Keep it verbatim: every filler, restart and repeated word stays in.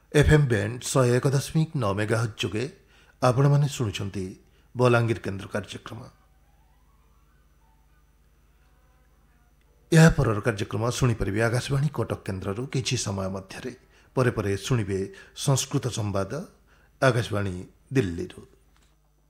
FM band सौ एक दशमिक नौ मेगाहर्ट्ज जोगे आपण माने शुणुंट बलांगीर केन्द्र कार्यक्रम यह पर कार्यक्रम शुणिपारे आकाशवाणी कटक केन्द्र किसी समय मध्य परे परे शुणिबे संस्कृत संवाद आकाशवाणी दिल्ली।